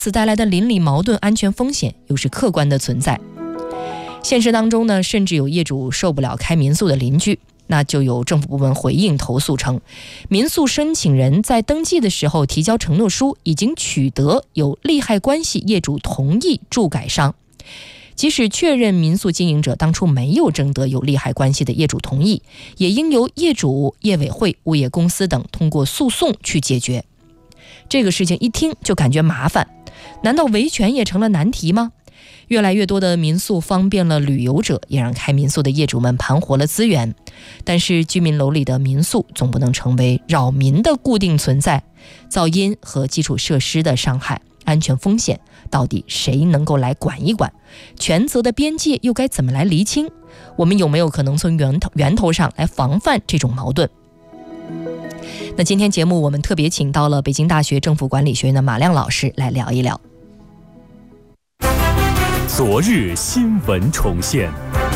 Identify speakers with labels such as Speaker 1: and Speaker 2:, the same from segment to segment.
Speaker 1: 此带来的邻里矛盾、安全风险又是客观的存在。现实当中呢，甚至有业主受不了开民宿的邻居，那就有政府部门回应投诉称，民宿申请人在登记的时候提交承诺书，已经取得有利害关系业主同意住改商。即使确认民宿经营者当初没有征得有利害关系的业主同意，也应由业主、业委会、物业公司等通过诉讼去解决。这个事情一听就感觉麻烦，难道维权也成了难题吗？越来越多的民宿方便了旅游者，也让开民宿的业主们盘活了资源。但是居民楼里的民宿总不能成为扰民的固定存在，噪音和基础设施的伤害、安全风险，到底谁能够来管一管？权责的边界又该怎么来厘清？我们有没有可能从源头上来防范这种矛盾？那今天节目我们特别请到了北京大学政府管理学院的马亮老师来聊一聊。
Speaker 2: 昨日新闻重现。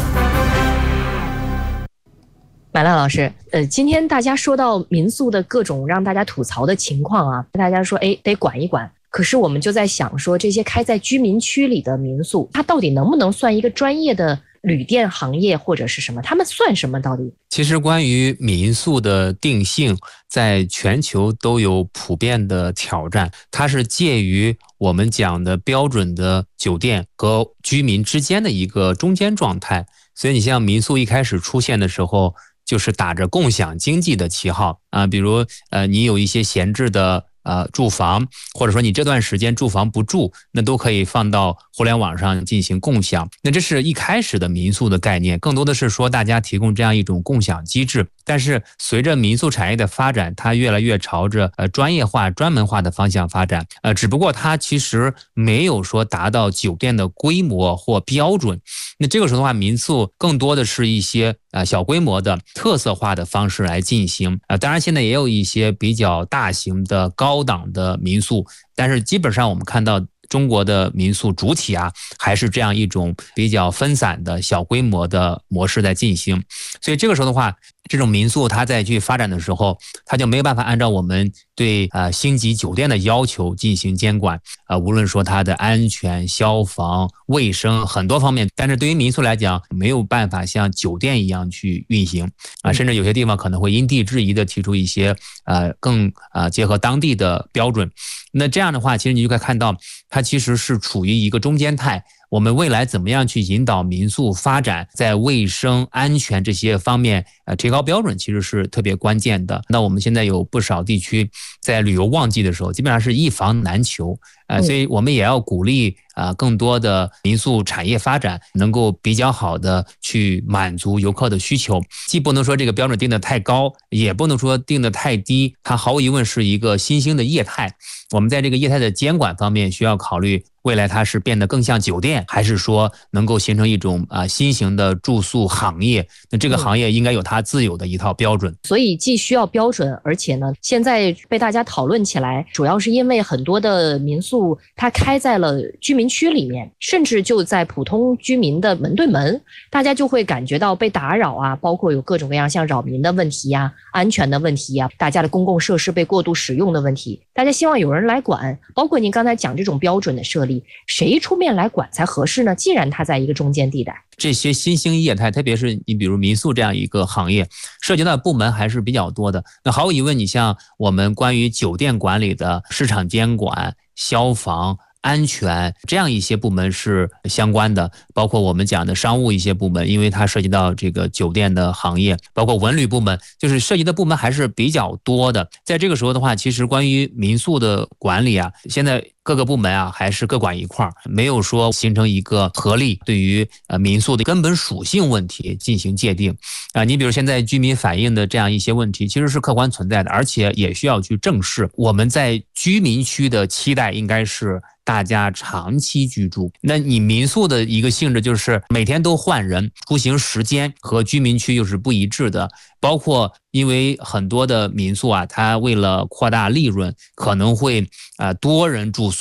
Speaker 1: 马亮老师，今天大家说到民宿的各种让大家吐槽的情况啊，大家说得管一管。可是我们就在想说，这些开在居民区里的民宿，它到底能不能算一个专业的旅店行业或者是什么？他们算什么到底？
Speaker 3: 其实关于民宿的定性，在全球都有普遍的挑战，它是介于我们讲的标准的酒店和居民之间的一个中间状态。所以你像民宿一开始出现的时候，就是打着共享经济的旗号啊，比如你有一些闲置的住房，或者说你这段时间住房不住，那都可以放到互联网上进行共享。那这是一开始的民宿的概念，更多的是说大家提供这样一种共享机制。但是随着民宿产业的发展，它越来越朝着专业化、专门化的方向发展。只不过它其实没有说达到酒店的规模或标准。那这个时候的话，民宿更多的是一些小规模的特色化的方式来进行。当然现在也有一些比较大型的高档的民宿，但是基本上我们看到中国的民宿主体还是这样一种比较分散的小规模的模式在进行。所以这个时候的话，这种民宿它在去发展的时候，它就没有办法按照我们对星级酒店的要求进行监管，无论说它的安全、消防、卫生很多方面。但是对于民宿来讲，没有办法像酒店一样去运行甚至有些地方可能会因地制宜的提出一些更结合当地的标准。那这样的话，其实你就可以看到，它其实是处于一个中间态。我们未来怎么样去引导民宿发展，在卫生、安全这些方面提高标准，其实是特别关键的。那我们现在有不少地区在旅游旺季的时候，基本上是一房难求，所以我们也要鼓励更多的民宿产业发展，能够比较好的去满足游客的需求。既不能说这个标准定得太高，也不能说定得太低，它毫无疑问是一个新兴的业态。我们在这个业态的监管方面需要考虑，未来它是变得更像酒店，还是说能够形成一种新型的住宿行业？那这个行业应该有它自有的一套标准。
Speaker 1: 所以既需要标准，而且呢，现在被大家讨论起来，主要是因为很多的民宿它开在了居民区里面，甚至就在普通居民的门对门，大家就会感觉到被打扰包括有各种各样像扰民的问题安全的问题大家的公共设施被过度使用的问题，大家希望有人来管。包括您刚才讲这种标准的设立，谁出面来管才合适呢？既然它在一个中间地带，
Speaker 3: 这些新兴业态，特别是你比如民宿这样一个行业，涉及到的部门还是比较多的。那毫无疑问，你像我们关于酒店管理的市场监管、消防、安全这样一些部门是相关的，包括我们讲的商务一些部门，因为它涉及到这个酒店的行业，包括文旅部门，就是涉及的部门还是比较多的。在这个时候的话，其实关于民宿的管理现在各个部门还是各管一块，没有说形成一个合力对于民宿的根本属性问题进行界定你比如现在居民反映的这样一些问题，其实是客观存在的，而且也需要去正视。我们在居民区的期待应该是大家长期居住，那你民宿的一个性质就是每天都换人，出行时间和居民区又是不一致的，包括因为很多的民宿它为了扩大利润，可能会多人住宿，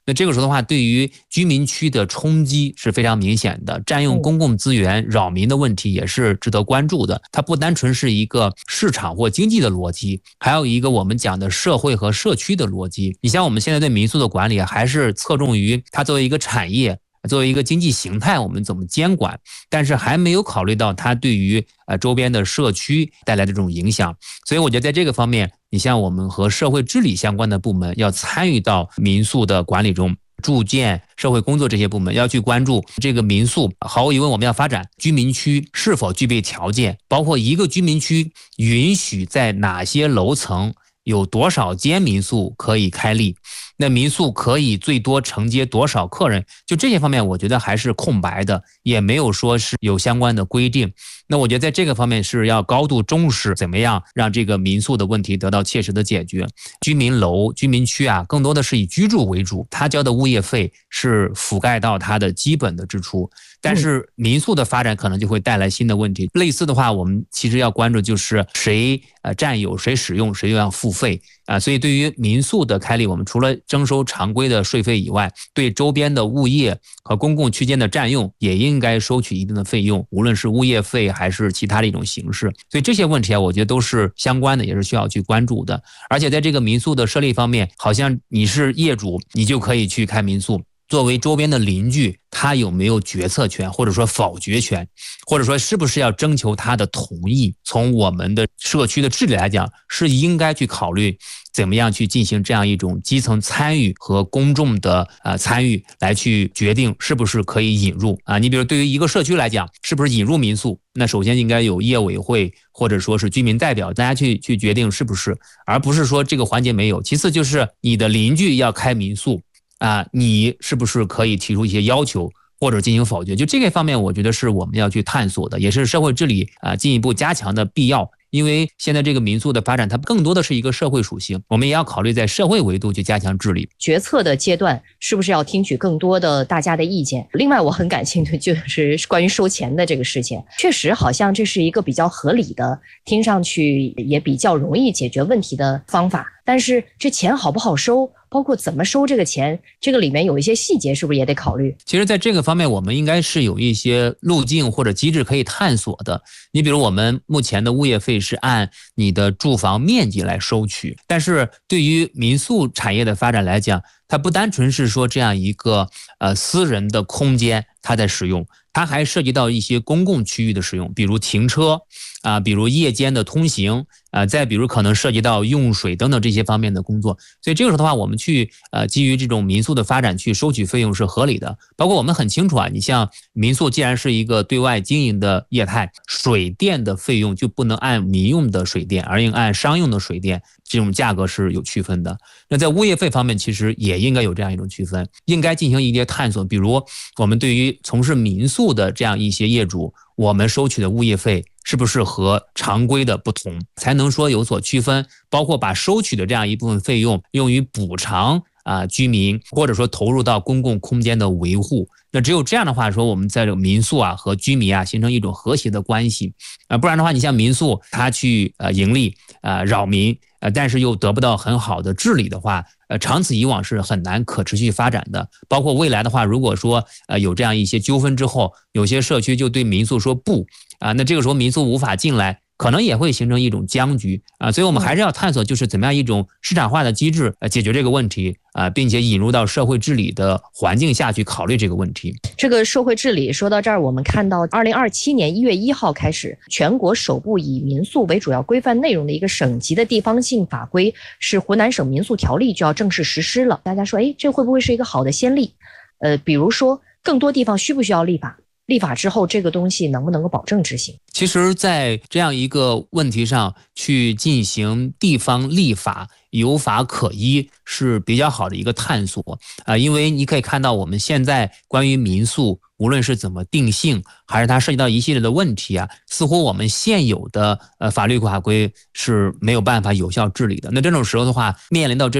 Speaker 3: 那这个时候的话，对于居民区的冲击是非常明显的，占用公共资源、扰民的问题也是值得关注的。它不单纯是一个市场或经济的逻辑，还有一个我们讲的社会和社区的逻辑。你像我们现在对民宿的管理，还是侧重于它作为一个产业，作为一个经济形态，我们怎么监管，但是还没有考虑到它对于周边的社区带来的这种影响。所以我觉得在这个方面，你像我们和社会治理相关的部门要参与到民宿的管理中，住建、社会工作这些部门要去关注这个民宿，毫无疑问我们要发展居民区是否具备条件，包括一个居民区允许在哪些楼层有多少间民宿可以开立，那民宿可以最多承接多少客人，就这些方面我觉得还是空白的，也没有说是有相关的规定。那我觉得在这个方面是要高度重视怎么样让这个民宿的问题得到切实的解决。居民楼、居民区啊，更多的是以居住为主，他交的物业费是覆盖到他的基本的支出，但是民宿的发展可能就会带来新的问题。类似的话，我们其实要关注就是谁占有、谁使用、谁又要付费啊。所以对于民宿的开立，我们除了征收常规的税费以外，对周边的物业和公共区间的占用也应该收取一定的费用，无论是物业费还是其他的一种形式。所以这些问题啊，我觉得都是相关的，也是需要去关注的。而且在这个民宿的设立方面，好像你是业主，你就可以去开民宿。作为周边的邻居，他有没有决策权，或者说否决权，或者说是不是要征求他的同意？从我们的社区的治理来讲，是应该去考虑怎么样去进行这样一种基层参与和公众的参与，来去决定是不是可以引入啊。你比如对于一个社区来讲，是不是引入民宿？那首先应该有业委会或者说是居民代表，大家去决定是不是，而不是说这个环节没有。其次就是你的邻居要开民宿。你是不是可以提出一些要求或者进行否决？就这个方面，我觉得是我们要去探索的，也是社会治理进一步加强的必要。因为现在这个民宿的发展，它更多的是一个社会属性，我们也要考虑在社会维度去加强治理。
Speaker 1: 决策的阶段是不是要听取更多的大家的意见？另外，我很感兴趣就是关于收钱的这个事情，确实好像这是一个比较合理的，听上去也比较容易解决问题的方法。但是这钱好不好收，包括怎么收这个钱，这个里面有一些细节是不是也得考虑？
Speaker 3: 其实在这个方面我们应该是有一些路径或者机制可以探索的。你比如我们目前的物业费是按你的住房面积来收取，但是对于民宿产业的发展来讲，它不单纯是说这样一个私人的空间它在使用，它还涉及到一些公共区域的使用，比如停车比如夜间的通行再比如可能涉及到用水等等这些方面的工作。所以这个时候的话，我们去基于这种民宿的发展去收取费用是合理的。包括我们很清楚你像民宿既然是一个对外经营的业态，水电的费用就不能按民用的水电，而应按商用的水电，这种价格是有区分的。那在物业费方面其实也应该有这样一种区分，应该进行一些探索。比如我们对于从事民宿的这样一些业主，我们收取的物业费是不是和常规的不同，才能说有所区分，包括把收取的这样一部分费用用于补偿居民，或者说投入到公共空间的维护。那只有这样的话说，我们在这个民宿和居民形成一种和谐的关系不然的话，你像民宿它去盈利扰民但是又得不到很好的治理的话，长此以往是很难可持续发展的。包括未来的话，如果说有这样一些纠纷之后，有些社区就对民宿说不那这个时候民宿无法进来，可能也会形成一种僵局所以我们还是要探索就是怎么样一种市场化的机制解决这个问题并且引入到社会治理的环境下去考虑这个问题。
Speaker 1: 这个社会治理说到这儿，我们看到2027年1月1号开始，全国首部以民宿为主要规范内容的一个省级的地方性法规是湖南省民宿条例就要正式实施了。大家说这会不会是一个好的先例？比如说更多地方需不需要立法？立法之后这个东西能不能够保证执行？
Speaker 3: 其实在这样一个问题上去进行地方立法有法可依是比较好的一个探索因为你可以看到我们现在关于民宿无论是怎么定性还是它涉及到一系列的问题似乎我们现有的法律法规是没有办法有效治理的。那这种时候的话，面临到这种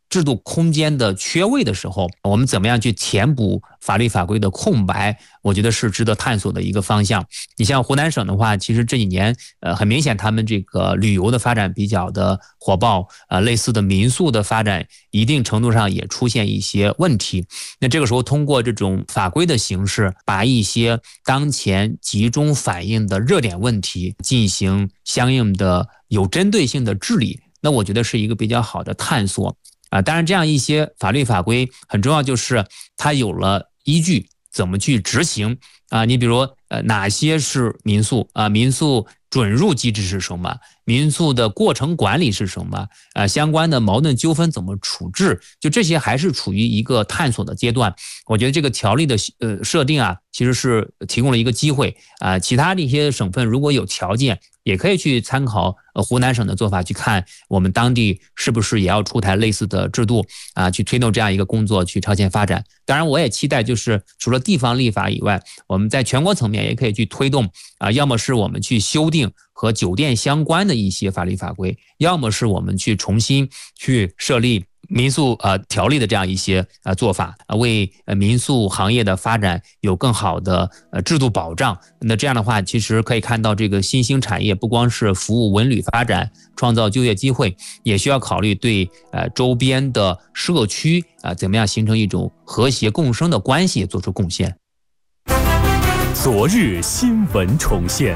Speaker 3: 制度空间的缺位的时候，我们怎么样去填补法律法规的空白，我觉得是值得探索的一个方向。你像湖南省的话，其实这几年很明显他们这个旅游的发展比较的火爆，类似的民宿的发展一定程度上也出现一些问题。那这个时候通过这种法规的形式，把一些当前集中反映的热点问题进行相应的有针对性的治理，那我觉得是一个比较好的探索。当然这样一些法律法规很重要，就是它有了依据，怎么去执行你比如哪些是民宿民宿准入机制是什么，民宿的过程管理是什么相关的矛盾纠纷怎么处置，就这些还是处于一个探索的阶段。我觉得这个条例的设定其实是提供了一个机会其他的一些省份如果有条件也可以去参考湖南省的做法，去看我们当地是不是也要出台类似的制度去推动这样一个工作去超前发展。当然我也期待就是除了地方立法以外，我们在全国层面也可以去推动要么是我们去修订和酒店相关的一些法律法规，要么是我们去重新去设立民宿条例的这样一些做法为民宿行业的发展有更好的制度保障。那这样的话其实可以看到这个新兴产业不光是服务文旅发展创造就业机会，也需要考虑对周边的社区怎么样形成一种和谐共生的关系做出贡献。
Speaker 2: 昨日新闻重现。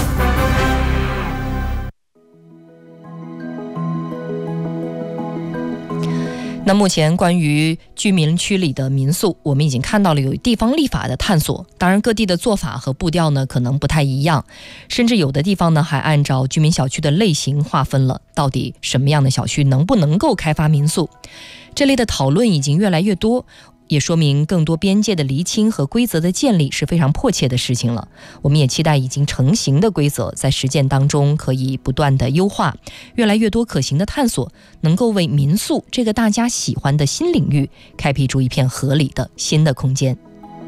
Speaker 1: 那目前关于居民区里的民宿，我们已经看到了有地方立法的探索，当然各地的做法和步调呢可能不太一样，甚至有的地方呢还按照居民小区的类型划分了到底什么样的小区能不能够开发民宿。这类的讨论已经越来越多，也说明更多边界的厘清和规则的建立是非常迫切的事情了。我们也期待已经成型的规则在实践当中可以不断的优化，越来越多可行的探索能够为民宿这个大家喜欢的新领域开辟出一片合理的新的空间。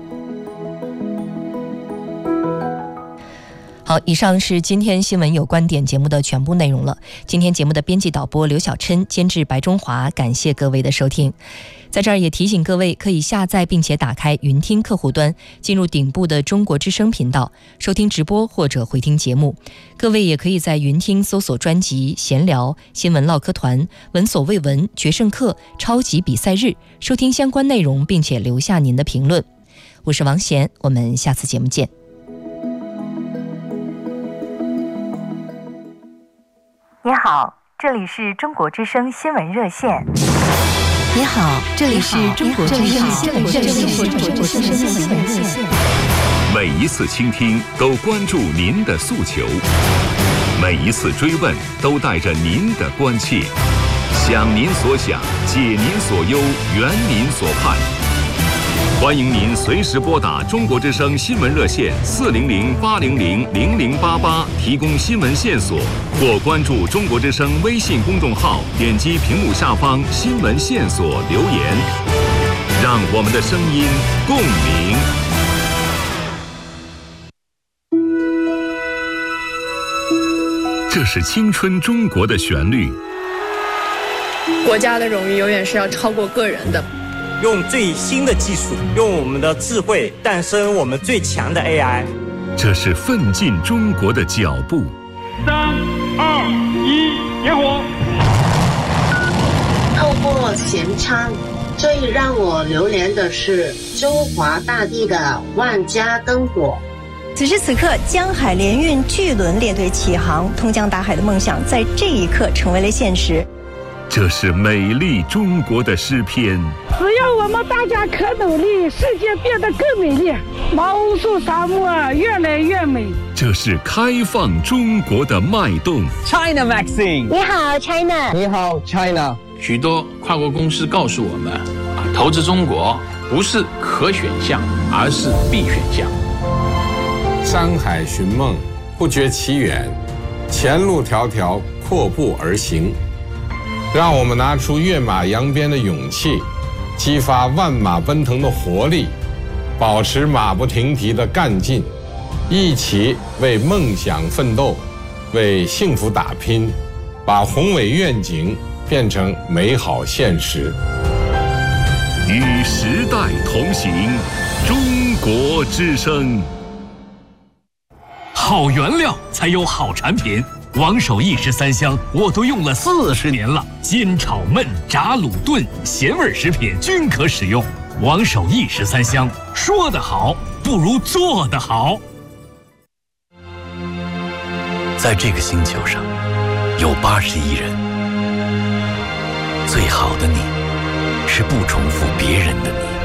Speaker 1: 好，以上是今天新闻有观点节目的全部内容了。今天节目的编辑导播刘小琛，监制白中华，感谢各位的收听。在这儿也提醒各位可以下载并且打开云听客户端，进入顶部的中国之声频道收听直播或者回听节目。各位也可以在云听搜索专辑闲聊、新闻唠嗑团、闻所未闻、决胜课、超级比赛日收听相关内容，并且留下您的评论。我是王贤，我们下次节目见。
Speaker 4: 你好，这里是中国之声新闻热线。
Speaker 5: 你好，这里是中国之声新闻热线。
Speaker 2: 每一次倾听都关注您的诉求，每一次追问都带着您的关切，想您所想，解您所忧，圆您所盼。欢迎您随时拨打中国之声新闻热线400-800-0088提供新闻线索，或关注中国之声微信公众号，点击屏幕下方新闻线索留言，让我们的声音共鸣。这是青春中国的旋律。
Speaker 6: 国家的荣誉永远是要超过个人的。
Speaker 7: 用最新的技术，用我们的智慧诞生我们最强的 AI。
Speaker 2: 这是奋进中国的脚步。
Speaker 8: 3、2、1，点火！
Speaker 9: 透过弦唱，最让我流连的是中华大地的万家灯火。
Speaker 10: 此时此刻，江海联运巨轮列队起航，通江达海的梦想在这一刻成为了现实。
Speaker 2: 这是美丽中国的诗篇。
Speaker 8: 只要我们大家可努力，世界变得更美丽，毛乌素沙漠越来越美。
Speaker 2: 这是开放中国的脉动。
Speaker 7: China Vaccine，
Speaker 9: 你好 China，
Speaker 7: 你好 China。
Speaker 11: 许多跨国公司告诉我们，投资中国不是可选项，而是必选项。
Speaker 12: 山海寻梦，不觉其远，前路迢迢，阔步而行。让我们拿出跃马扬鞭的勇气，激发万马奔腾的活力，保持马不停蹄的干劲，一起为梦想奋斗，为幸福打拼，把宏伟愿景变成美好现实。
Speaker 2: 与时代同行，中国之声。
Speaker 13: 好原料才有好产品。王守义13香我都用了40年了，煎炒焖炸卤炖咸味食品均可使用。王守义13香，说得好不如做得好。
Speaker 14: 在这个星球上，有80亿人。最好的你，是不重复别人的你。